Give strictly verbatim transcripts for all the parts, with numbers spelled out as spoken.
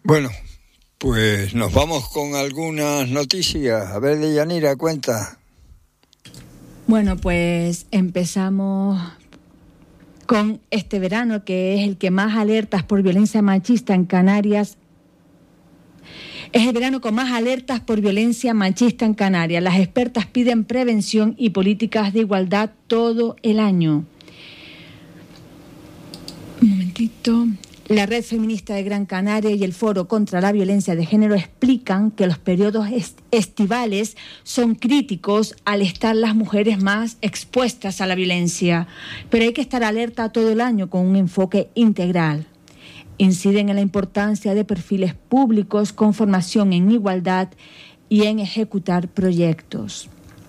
Bueno, pues nos vamos con algunas noticias. A ver, Deyanira, cuenta. Bueno, pues empezamos con este verano, que es el que más alertas por violencia machista en Canarias. Es el verano con más alertas por violencia machista en Canarias. Las expertas piden prevención y políticas de igualdad todo el año. Un momentito. La Red Feminista de Gran Canaria y el Foro contra la Violencia de Género explican que los periodos est- estivales son críticos al estar las mujeres más expuestas a la violencia, pero hay que estar alerta todo el año con un enfoque integral. Inciden en la importancia de perfiles públicos con formación en igualdad y en ejecutar proyectos.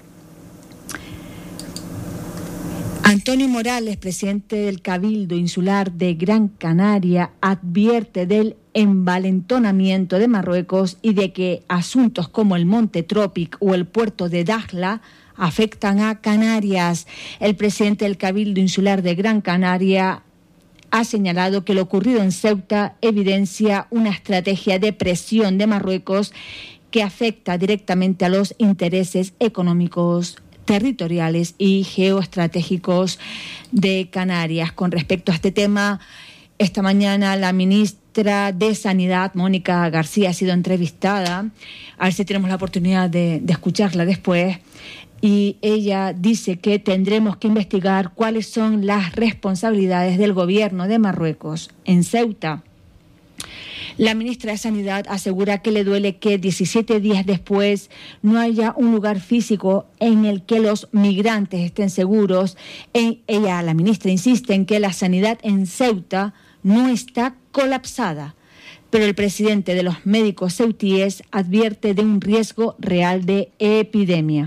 Antonio Morales, presidente del Cabildo Insular de Gran Canaria, advierte del envalentonamiento de Marruecos y de que asuntos como el Monte Tropic o el puerto de Dakhla afectan a Canarias. El presidente del Cabildo Insular de Gran Canaria ha señalado que lo ocurrido en Ceuta evidencia una estrategia de presión de Marruecos que afecta directamente a los intereses económicos, territoriales y geoestratégicos de Canarias. Con respecto a este tema, esta mañana la ministra de Sanidad, Mónica García, ha sido entrevistada. A ver si tenemos la oportunidad de, de escucharla después. Y ella dice que tendremos que investigar cuáles son las responsabilidades del gobierno de Marruecos en Ceuta. La ministra de Sanidad asegura que le duele que diecisiete días después no haya un lugar físico en el que los migrantes estén seguros. Ella, la ministra, insiste en que la sanidad en Ceuta no está colapsada, pero el presidente de los médicos ceutíes advierte de un riesgo real de epidemia.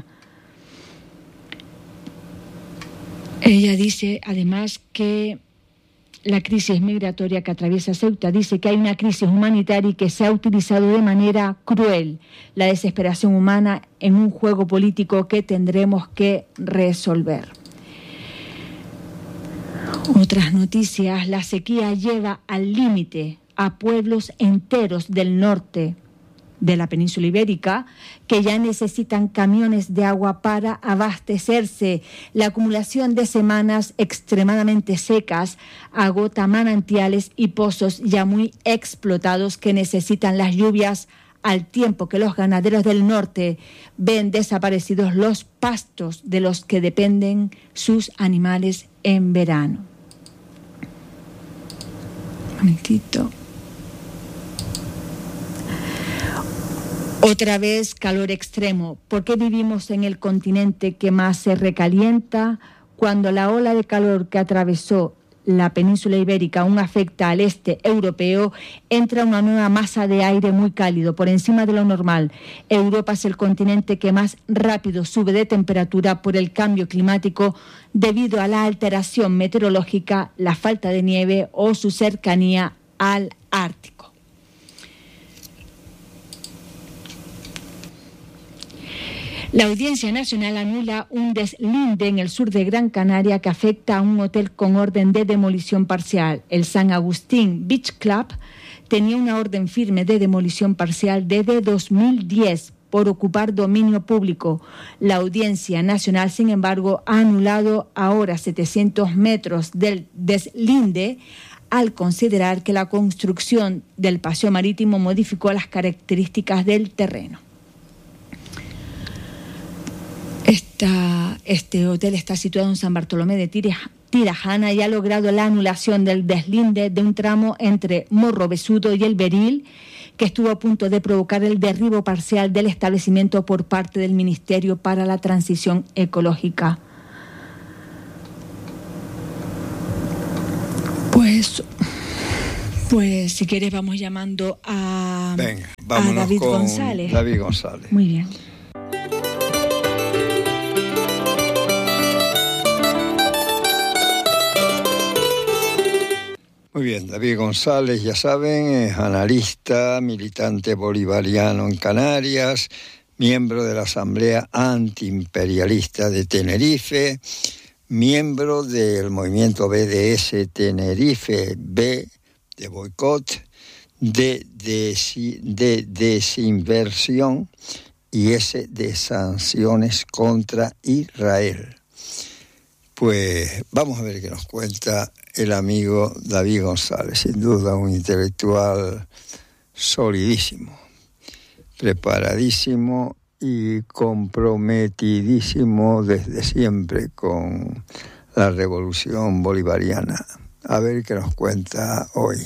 Ella dice además que la crisis migratoria que atraviesa Ceuta, dice que hay una crisis humanitaria y que se ha utilizado de manera cruel la desesperación humana en un juego político que tendremos que resolver. Otras noticias: la sequía lleva al límite a pueblos enteros del norte de la península ibérica que ya necesitan camiones de agua para abastecerse. La acumulación de semanas extremadamente secas agota manantiales y pozos ya muy explotados que necesitan las lluvias, al tiempo que los ganaderos del norte ven desaparecidos los pastos de los que dependen sus animales en verano. Un momentito. Otra vez calor extremo. ¿Por qué vivimos en el continente que más se recalienta cuando la ola de calor que atravesó la península ibérica aún afecta al este europeo? Entra una nueva masa de aire muy cálido, por encima de lo normal. Europa es el continente que más rápido sube de temperatura por el cambio climático debido a la alteración meteorológica, la falta de nieve o su cercanía al Ártico. La Audiencia Nacional anula un deslinde en el sur de Gran Canaria que afecta a un hotel con orden de demolición parcial. El San Agustín Beach Club tenía una orden firme de demolición parcial desde dos mil diez por ocupar dominio público. La Audiencia Nacional, sin embargo, ha anulado ahora setecientos metros del deslinde al considerar que la construcción del paseo marítimo modificó las características del terreno. Esta, este hotel está situado en San Bartolomé de Tirajana y ha logrado la anulación del deslinde de un tramo entre Morro Besudo y El Beril, que estuvo a punto de provocar el derribo parcial del establecimiento por parte del Ministerio para la Transición Ecológica. Pues, pues si quieres vamos llamando a, Venga, a David con González. David González. Muy bien. Muy bien, David González, ya saben, es analista, militante bolivariano en Canarias, miembro de la Asamblea Antiimperialista de Tenerife, miembro del movimiento B D S Tenerife B de boicot, D de, de desinversión y S de sanciones contra Israel. Pues vamos a ver qué nos cuenta el amigo David González, sin duda un intelectual solidísimo, preparadísimo y comprometidísimo desde siempre con la revolución bolivariana. A ver qué nos cuenta hoy.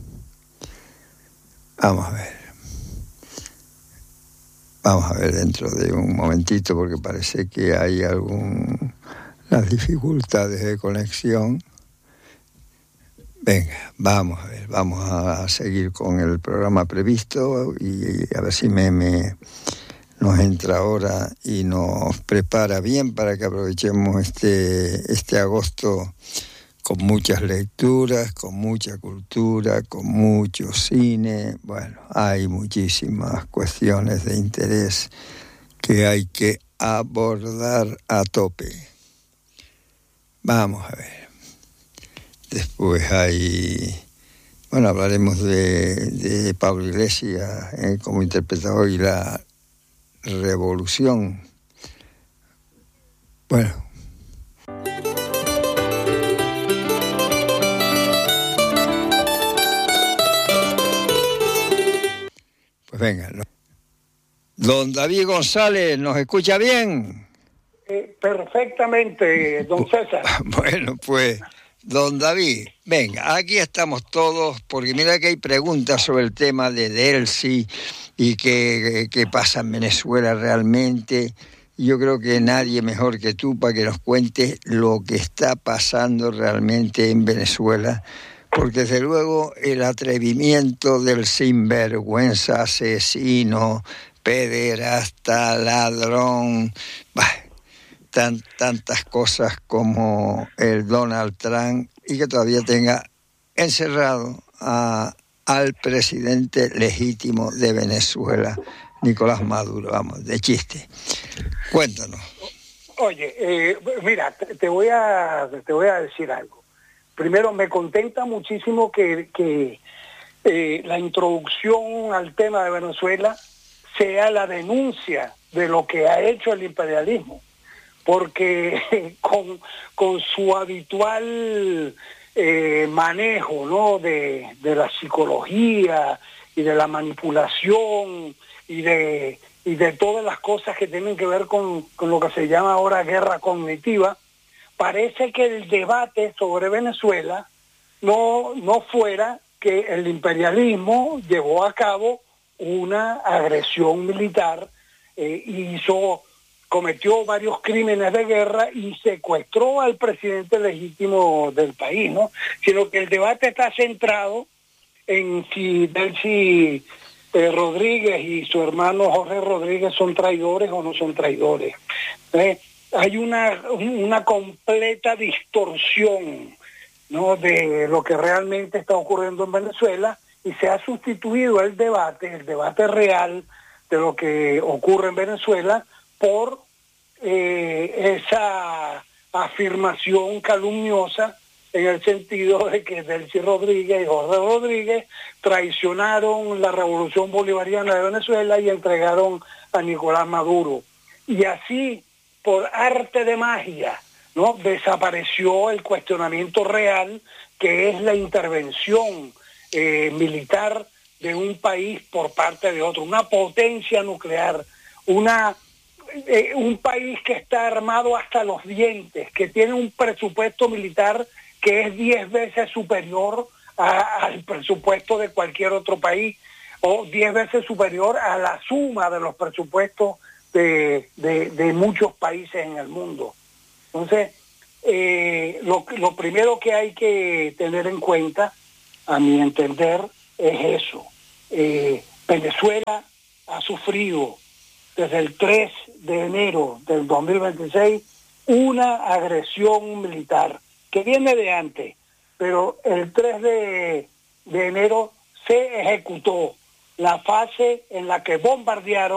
Vamos a ver. Vamos a ver dentro de un momentito, porque parece que hay algún las dificultades de conexión. Venga, vamos a ver, vamos a seguir con el programa previsto y a ver si me, me nos entra ahora y nos prepara bien para que aprovechemos este, este agosto con muchas lecturas, con mucha cultura, con mucho cine. Bueno, hay muchísimas cuestiones de interés que hay que abordar a tope. Vamos a ver. Después hay... Bueno, hablaremos de, de Pablo Iglesias eh, como interpretador y la revolución. Bueno. Pues venga. ¿No? Don David González, ¿nos escucha bien? Eh, perfectamente, don César. Bueno, pues... Don David, venga, aquí estamos todos, porque mira que hay preguntas sobre el tema de Delcy y qué, qué pasa en Venezuela realmente. Yo creo que nadie mejor que tú para que nos cuentes lo que está pasando realmente en Venezuela, porque desde luego el atrevimiento del sinvergüenza, asesino, pederasta, ladrón... Bah, Tan, tantas cosas como el Donald Trump y que todavía tenga encerrado a, al presidente legítimo de Venezuela, Nicolás Maduro, vamos, de chiste. Cuéntanos. Oye, eh, mira, te, te voy a te voy a decir algo. Primero, me contenta muchísimo que, que eh, la introducción al tema de Venezuela sea la denuncia de lo que ha hecho el imperialismo. Porque con, con su habitual eh, manejo, ¿no? de, de la psicología y de la manipulación y de, y de todas las cosas que tienen que ver con, con lo que se llama ahora guerra cognitiva, parece que el debate sobre Venezuela no, no fuera que el imperialismo llevó a cabo una agresión militar, eh, y hizo... cometió varios crímenes de guerra y secuestró al presidente legítimo del país, ¿no? Sino que el debate está centrado en si Delcy eh, Rodríguez y su hermano Jorge Rodríguez son traidores o no son traidores. ¿Eh? Hay una, una completa distorsión, ¿no? de lo que realmente está ocurriendo en Venezuela, y se ha sustituido el debate, el debate real de lo que ocurre en Venezuela, por eh, esa afirmación calumniosa en el sentido de que Delcy Rodríguez y Jorge Rodríguez traicionaron la revolución bolivariana de Venezuela y entregaron a Nicolás Maduro. Y así, por arte de magia, ¿no? desapareció el cuestionamiento real, que es la intervención eh, militar de un país por parte de otro, una potencia nuclear, una Eh, un país que está armado hasta los dientes, que tiene un presupuesto militar que es diez veces superior a, al presupuesto de cualquier otro país, o diez veces superior a la suma de los presupuestos de, de, de muchos países en el mundo. Entonces, eh, lo, lo primero que hay que tener en cuenta, a mi entender, es eso. Eh, Venezuela ha sufrido desde el tres de enero del dos mil veintiséis, una agresión militar que viene de antes, pero el tres de, de enero se ejecutó la fase en la que bombardearon